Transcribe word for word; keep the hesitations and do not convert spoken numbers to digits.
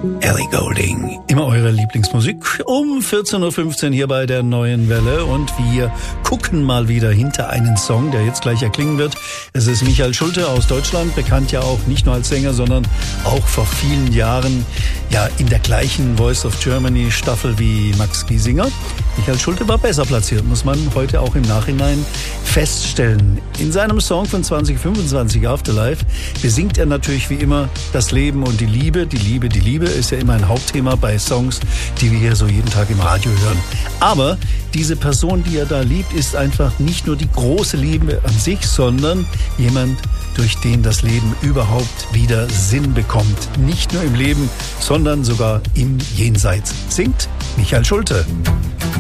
Ellie Goulding, immer eure Lieblingsmusik um vierzehn Uhr fünfzehn hier bei der Neuen Welle und wir gucken mal wieder hinter einen Song, der jetzt gleich erklingen wird. Es ist Michael Schulte aus Deutschland, bekannt ja auch nicht nur als Sänger, sondern auch vor vielen Jahren ja in der gleichen Voice of Germany Staffel wie Max Giesinger. Michael Schulte war besser platziert, muss man heute auch im Nachhinein feststellen. In seinem Song von zwanzig fünfundzwanzig Afterlife besingt er natürlich wie immer das Leben und die Liebe. Die Liebe, die Liebe ist ja immer ein Hauptthema bei Songs, die wir hier so jeden Tag im Radio hören. Aber diese Person, die er da liebt, ist einfach nicht nur die große Liebe an sich, sondern jemand, durch den das Leben überhaupt wieder Sinn bekommt. Nicht nur im Leben, sondern sogar im Jenseits. Singt Michael Schulte.